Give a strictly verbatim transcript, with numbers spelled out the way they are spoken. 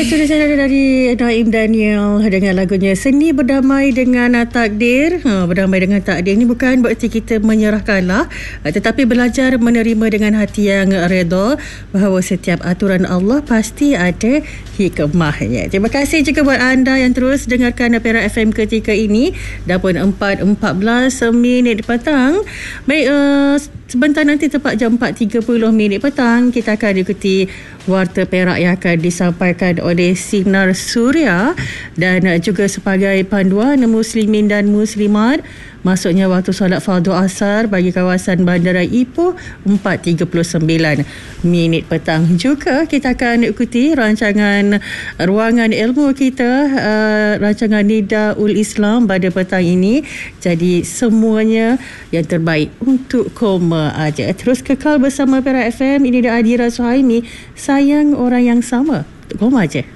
Itu saya dari Naim Daniel dengan lagunya Seni Berdamai dengan Takdir. Ha, berdamai dengan takdir ini bukan berarti kita menyerahkanlah, tetapi belajar menerima dengan hati yang redha bahawa setiap aturan Allah pasti ada hikmahnya. Terima kasih juga buat anda yang terus dengarkan Perak F M ketika ini. Dah pun empat empat belas minit petang. Baik, uh, sebentar nanti tepat jam empat tiga puluh minit petang kita akan ikuti Warta Perak yang akan disampaikan oleh Sinar Suria dan juga sebagai panduan muslimin dan muslimat masuknya waktu solat fardu asar bagi kawasan Bandara Ipoh empat tiga puluh sembilan minit petang. Juga kita akan ikuti rancangan Ruangan Ilmu kita, uh, rancangan Nidaul Islam pada petang ini. Jadi semuanya yang terbaik untuk koma aja. Terus kekal bersama Perak F M. Ini dah Adira Suhaimi, sayang orang yang sama. Koma aja.